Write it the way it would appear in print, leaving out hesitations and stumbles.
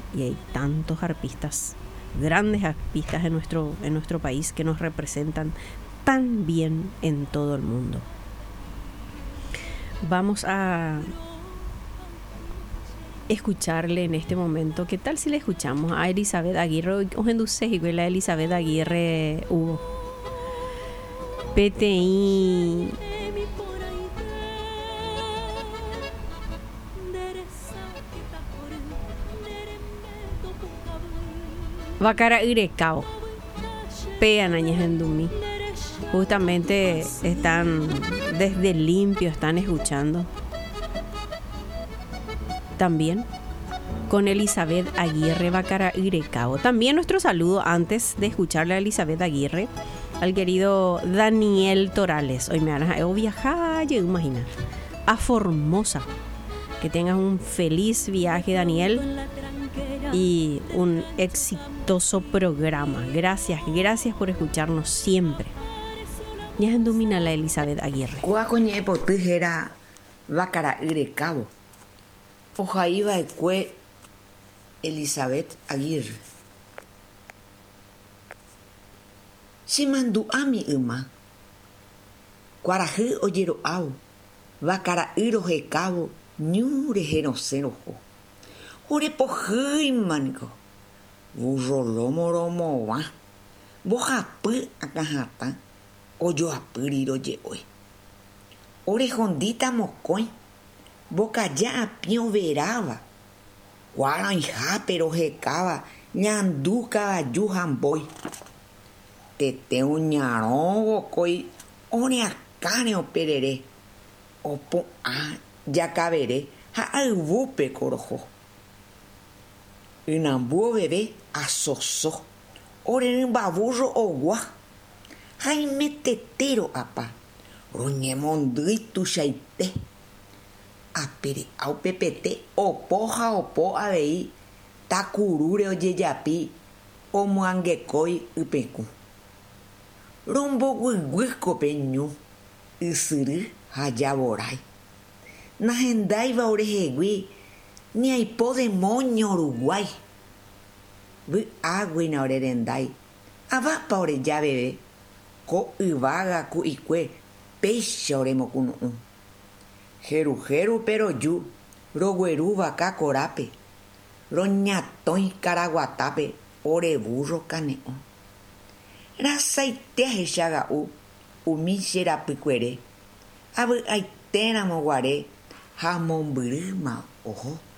y hay tantos arpistas, grandes artistas en nuestro país que nos representan tan bien en todo el mundo. Vamos a escucharle en este momento. ¿Qué tal si le escuchamos a Elizabeth Aguirre? La Elizabeth Aguirre hubo PTI Vacara Irecao Peanañez en Dumi. Justamente están desde Limpio, están escuchando también con Elizabeth Aguirre Vacara Irecao. También nuestro saludo antes de escucharle a Elizabeth Aguirre al querido Daniel Torales. Hoy me van a viajar, yo imaginar, a Formosa. Que tengas un feliz viaje, Daniel, y un exitoso programa. Gracias por escucharnos siempre. Ya domina la Elizabeth Aguirre. Cuacoñe potijera Vacara Irecao. Oja iba ecue Elizabeth Aguirre. Se mandó a mi ima. Cuarají oyero au. Vacara iro jecabo. Ñure genocerojo. Ore pojí manico. Burrolomo va. Boja pu acajata. Oyo apuriro ye hoy. Orejondita mocoy. Boca ya apio veraba. Guara hija pero jecaba. Ñanduca yuhamboy. Tete uñaron coi. Ore acane o perere. Opo a ya caberé. Ha albupe corojo. Inambu bebé asosó. Ore en baburro o gua. Jaime tetero apa. Roñemonduitu shaite. Apere au pepete opoja opo abei. Takurure oyeyapi. Omoangekoi upeku. Rombo guiguisco peñu. Isiri hayaborai. Nahendai va orejegui. Ni hay po demonio Uruguay. Vi agua na orerendai. Ava pa oreya bebé. Ko ivaga ku ikue. Peixe oremo kuno. Jeru pero yu. Rogueru vaca corape. Roñatoi caraguatape. Ore burro caneo. Rasaitea hechaga u. Umishera picuere. Abu aitena moguare. Jamón brima ojo.